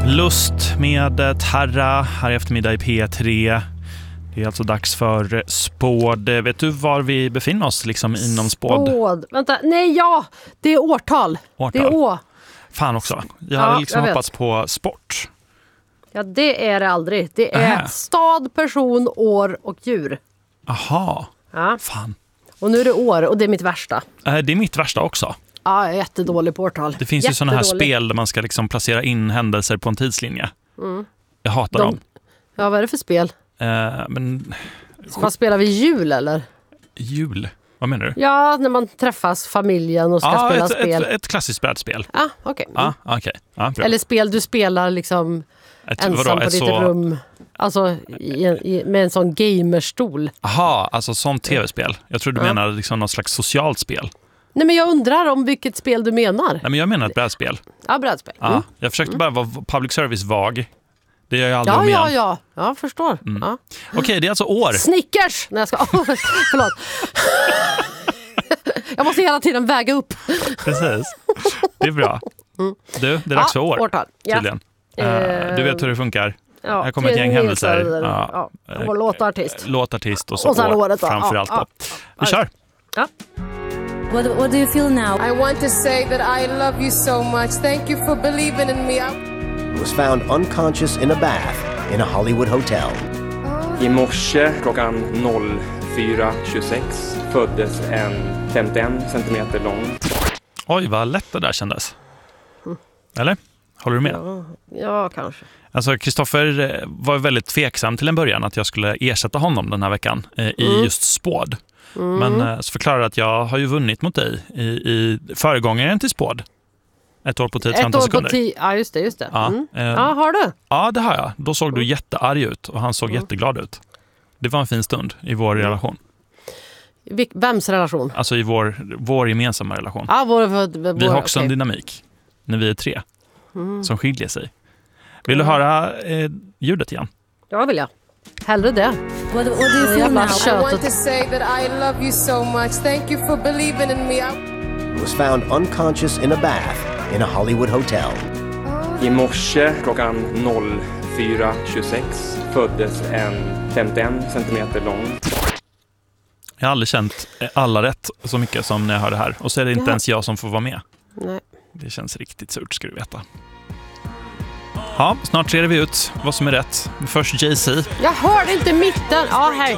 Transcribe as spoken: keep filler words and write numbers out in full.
Lust med Terra här i eftermiddag i P tre. Det är alltså dags för spåd. Vet du var vi befinner oss liksom inom spåd? Spåd. Vänta, nej ja, det är årtal. årtal. Det är å. Fan också. Jag Ja, hade liksom jag hoppats på sport. Ja, det är det aldrig. Det är Aha. stad, person, år och djur. Aha. Ja. Fan. Och nu är det år och det är mitt värsta. Äh, det är mitt värsta också. Ja, jag är jättedålig på årtal. Det finns ju sådana här spel där man ska liksom placera in händelser på en tidslinje. Mm. Jag hatar De... dem. Ja, vad är det för spel? Eh, men... Vad spelar vi jul eller? Jul? Vad menar du? Ja, när man träffas familjen och ska ah, spela ett, spel. Ett, ett klassiskt brädspel. Ja, okej. Ah, okay. ah, Eller spel du spelar liksom ett, ensam vadå, på ditt så... rum. Alltså i, i, med en sån gamerstol. Aha, alltså som tv-spel. Jag tror du ja. menar liksom något slags socialt spel. Nej, men jag undrar om vilket spel du menar. Nej, men jag menar ett brädspel. Ja, brädspel. Mm. Ja, jag försökte bara vara public service vag. Det gör jag aldrig ja, om igen. Ja, ja, ja. Jag förstår. Mm. Ja. Okej, okay, det är alltså år. Snickers! Nej, jag ska... Förlåt. Jag måste hela tiden väga upp. Precis. Det är bra. Du, det är dags för år. Årtal. Ja. Tydligen. Uh, du vet hur det funkar. Ja, här kommer ett gäng händelser. Ja. Ja. Och låtartist. Låtartist och så och sen år året, framförallt. Ja, ja. Vi kör. Ja. What, what do you feel now? I want to say that I love you so much. Thank you for believing in me. He was found unconscious in a bath in a Hollywood hotel. I morse klockan fyra tjugosex föddes en femtioen centimeter lång. Oj, vad lätt det där kändes. Eller? Håller du med? Ja, ja kanske. Alltså, Kristoffer var väldigt tveksam till en början att jag skulle ersätta honom den här veckan eh, i mm. just spåd. Mm. Men eh, så förklarade att jag har ju vunnit mot dig i, i föregångaren till spåd. Ett år på tio femton sekunder. Tio, ja, just det, just det. Ja, mm. eh, ja, har du? Ja, det har jag. Då såg mm. du jättearg ut och han såg mm. jätteglad ut. Det var en fin stund i vår mm. relation. Vems relation? Alltså i vår, vår gemensamma relation. Ja, vår, vår, vår, vi har också okay. en dynamik när vi är tre mm. som skiljer sig. Vill du höra eh, ljudet igen? Ja, vill jag. Hellre det. What, what do you feel now? I want to say that I love you so much. Thank you for believing in me. He was found unconscious in a bath in a Hollywood hotel. I morse klockan fyra tjugosex föddes en femtioen centimeter lång. Jag har aldrig känt alla rätt så mycket som när jag hör det här. Och så är det inte ja. ens jag som får vara med. Nej. Det känns riktigt surt, ska du veta. Ja, snart reder vi ut vad som är rätt. Först Jay-Z. Jag hörde inte mitten. Ja, här.